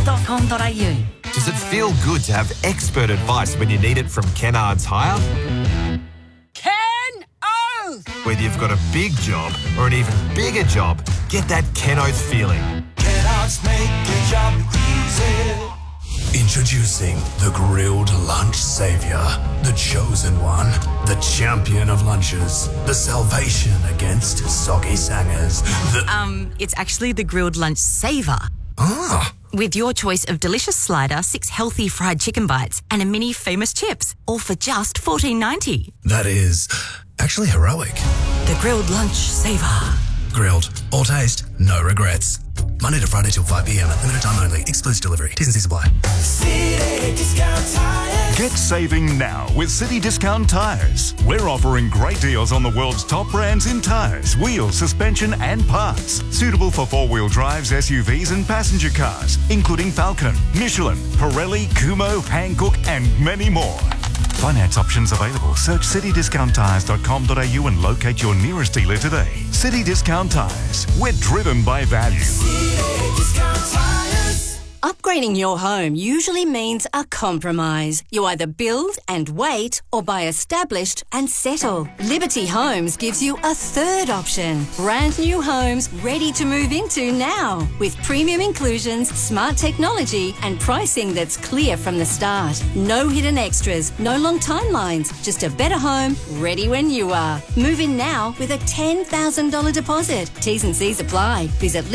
Kennards.com.au. Does it feel good to have expert advice when you need it from Kennards Hire? Ken Oath! Whether you've got a big job or an even bigger job, get that Ken Oath feeling. Kennards make your job easy. Introducing the grilled lunch savior, the chosen one, the champion of lunches, the salvation against soggy sangers. It's actually the grilled lunch saver. With your choice of delicious slider, 6 healthy fried chicken bites, and a mini famous chips, all for just $14.90. That is actually heroic. The grilled lunch saver. Grilled, all taste, no regrets. Monday to Friday till 5 p.m. Limited time only. Exclusive delivery. T's and C's apply. City Discount Tires. Get saving now with City Discount Tires. We're offering great deals on the world's top brands in tyres, wheels, suspension and parts. Suitable for four-wheel drives, SUVs and passenger cars, including Falcon, Michelin, Pirelli, Kumho, Hankook and many more. Finance options available. Search citydiscounttires.com.au and locate your nearest dealer today. City Discount Tires. We're driven by value. City Discount Tires. Upgrading your home usually means a compromise. You either build and wait or buy established and settle. Liberty Homes gives you a third option. Brand new homes ready to move into now with premium inclusions, smart technology and pricing that's clear from the start. No hidden extras, no long timelines, just a better home ready when you are. Move in now with a $10,000 deposit. T's and C's apply. Visit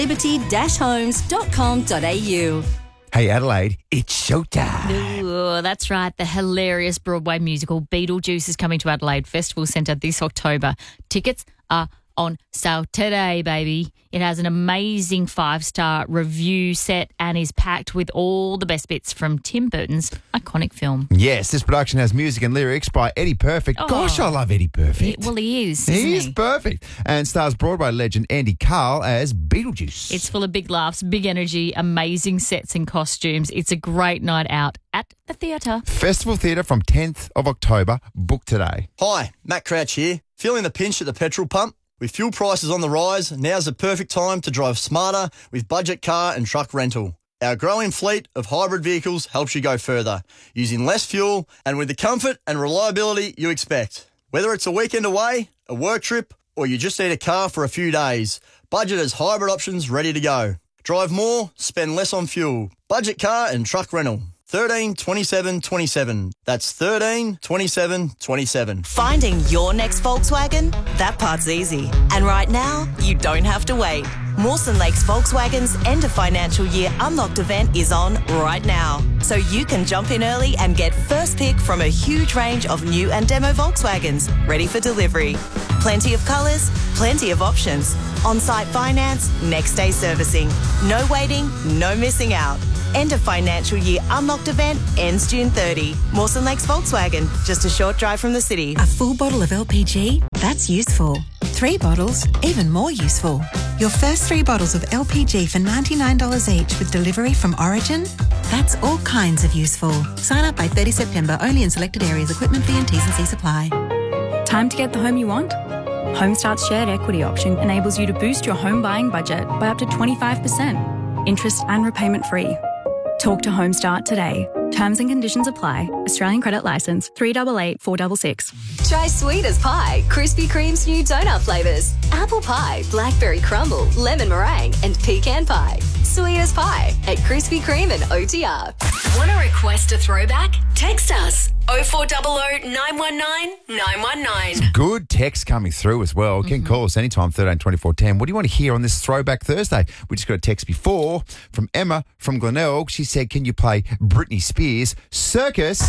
liberty-homes.com.au. Hey Adelaide, it's showtime. Ooh, that's right. The hilarious Broadway musical Beetlejuice is coming to Adelaide Festival Centre this October. Tickets are on sale today, baby. It has an amazing 5-star review set and is packed with all the best bits from Tim Burton's iconic film. Yes, this production has music and lyrics by Eddie Perfect. Oh. Gosh, I love Eddie Perfect. Well, he is, He is isn't he? perfect. And stars Broadway legend Andy Carl as Beetlejuice. It's full of big laughs, big energy, amazing sets and costumes. It's a great night out at the theatre. Festival Theatre from 10th of October. Book today. Hi, Matt Crouch here. Feeling the pinch at the petrol pump? With fuel prices on the rise, now's the perfect time to drive smarter with budget car and truck rental. Our growing fleet of hybrid vehicles helps you go further, using less fuel and with the comfort and reliability you expect. Whether it's a weekend away, a work trip, or you just need a car for a few days, Budget has hybrid options ready to go. Drive more, spend less on fuel. Budget car and truck rental. 13 27 27. That's 13 27 27. Finding your next Volkswagen? That part's easy. And right now, you don't have to wait. Mawson Lakes Volkswagen's end of financial year unlocked event is on right now. So you can jump in early and get first pick from a huge range of new and demo Volkswagens ready for delivery. Plenty of colours, plenty of options. On-site finance, next day servicing. No waiting, no missing out. End of financial year unlocked event ends June 30. Mawson Lakes Volkswagen, just a short drive from the city. A full bottle of LPG? That's useful. 3 bottles? Even more useful. Your first 3 bottles of LPG for $99 each with delivery from Origin? That's all kinds of useful. Sign up by 30 September, only in selected areas. Equipment fee and T's and C's apply. Time to get the home you want? HomeStart's shared equity option enables you to boost your home buying budget by up to 25%. Interest and repayment free. Talk to HomeStart today. Terms and conditions apply. Australian Credit Licence 388 466. Try sweet as pie, Krispy Kreme's new donut flavours. Apple pie, blackberry crumble, lemon meringue and pecan pie. Sweet as pie at Krispy Kreme and OTR. Want to request a throwback? Text us 0400 919 919. Good text coming through as well. You can call us anytime, 13 24 10. What do you want to hear on this Throwback Thursday? We just got a text before from Emma from Glenelg. She said, can you play Britney Spears' Circus?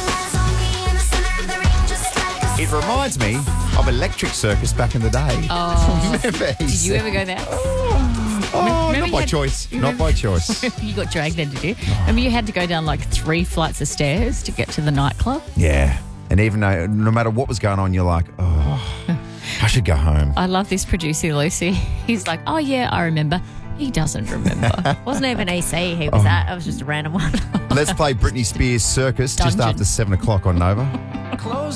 It reminds me of Electric Circus back in the day. Oh, Remember, did you ever go there? not by choice. Not by choice. You got dragged there, did you? Remember you had to go down like 3 flights of stairs to get to the nightclub? Yeah. And even though, no matter what was going on, you're like, oh, I should go home. I love this producer, Lucy. He's like, oh, yeah, I remember. He doesn't remember. Wasn't even EC he was at. It was just a random one. Let's play Britney Spears' Circus just Dungeon. after 7 o'clock on Nova.